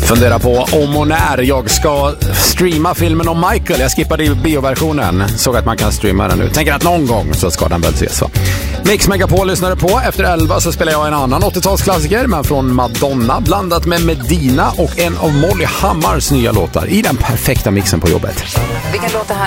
Fundera på om och när jag ska streama filmen om Michael. Jag skippade ju bioversionen. Såg att man kan streama den nu. Tänker att någon gång så ska den väl ses, va? Mix Megapol lyssnade på. Efter 11 så spelar jag en annan 80-talsklassiker, men från Madonna, blandat med Medina och en av Molly Hammars nya låtar i den perfekta mixen på jobbet. Vilken låt det här